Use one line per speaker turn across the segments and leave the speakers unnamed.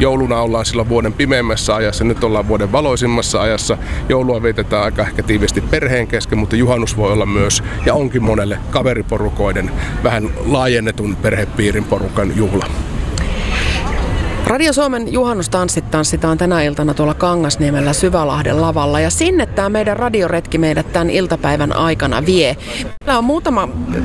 Jouluna ollaan silloin vuoden pimeimmässä ajassa, nyt ollaan vuoden valoisimmassa ajassa. Joulua vietetään aika ehkä tiivisti perheen kesken, mutta juhannus voi olla myös, ja onkin monelle kaveriporukoiden, vähän laajennetun perhepiirin porukan juhla.
Radio Suomen juhannustanssit tanssitaan tänä iltana tuolla Kangasniemellä Syvälahden lavalla, ja sinne tämä meidän radioretki meidät tämän iltapäivän aikana vie. Meillä on muutama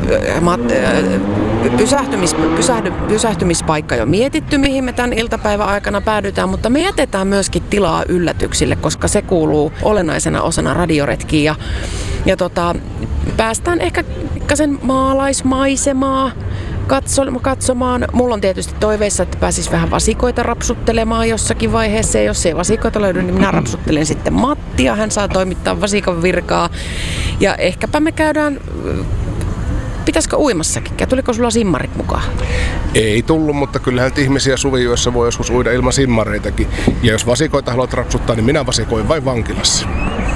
pysähtymispaikka jo mietitty, mihin me tämän iltapäivän aikana päädytään, mutta me jätetään myöskin tilaa yllätyksille, koska se kuuluu olennaisena osana radioretkiin. Ja päästään ehkä sen maalaismaisemaa katsomaan. Mulla on tietysti toiveissa, että pääsis vähän vasikoita rapsuttelemaan jossakin vaiheessa. Ja jos ei vasikoita löydy, niin minä rapsuttelen sitten Mattia. Hän saa toimittaa vasikan virkaa. Ja ehkäpä me käydään... Pitäisikö uimassakin? Tuliko sulla simmarit mukaan?
Ei tullut, mutta kyllähän ihmisiä suviyössä voi joskus uida ilman simmareitakin. Ja jos vasikoita haluat rapsuttaa, niin minä vasikoin vain vankilassa.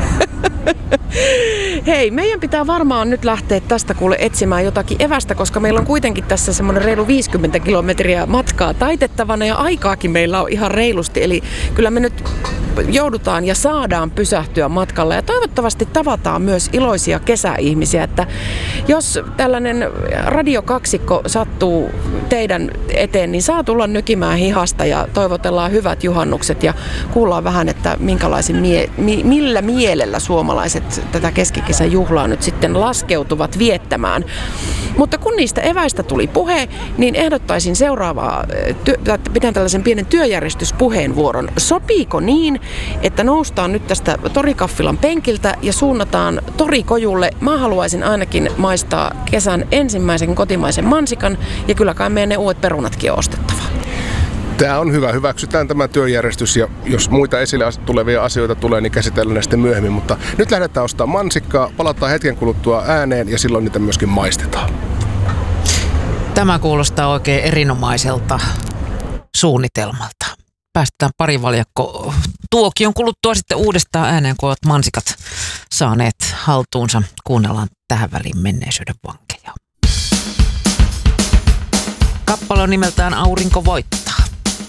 Hei, meidän pitää varmaan nyt lähteä tästä kuule etsimään jotakin evästä, koska meillä on kuitenkin tässä semmoinen reilu 50 kilometriä matkaa taitettavana ja aikaakin meillä on ihan reilusti. Eli kyllä me nyt joudutaan ja saadaan pysähtyä matkalla ja toivottavasti tavataan myös iloisia kesäihmisiä, että jos tällainen radiokaksikko sattuu teidän eteen, niin saa tulla nykimään hihasta ja toivotellaan hyvät juhannukset ja kuullaan vähän, että millä mielellä suomalaiset tätä keskikesän juhlaa nyt sitten laskeutuvat viettämään. Mutta kun niistä eväistä tuli puhe, niin ehdottaisin seuraavaa, pidän tällaisen pienen työjärjestyspuheenvuoron. Sopiiko niin, että noustaan nyt tästä torikaffilan penkiltä ja suunnataan torikojulle? Mä haluaisin ainakin maistaa kesän ensimmäisen kotimaisen mansikan ja kyllä kai meidän ne uudet perunatkin on ostettava.
Tämä on hyvä. Hyväksytään tämä työjärjestys ja jos muita esille tulevia asioita tulee, niin käsitellään ne sitten myöhemmin. Mutta nyt lähdetään ostamaan mansikkaa, palataan hetken kuluttua ääneen ja silloin niitä myöskin maistetaan.
Tämä kuulostaa oikein erinomaiselta suunnitelmalta. Päästetään pari valjakko tuokion kuluttua sitten uudestaan ääneen, kun ovat mansikat saaneet haltuunsa. Kuunnellaan tähän väliin menneisyyden vankeja. Kappale on nimeltään Aurinko voittaa.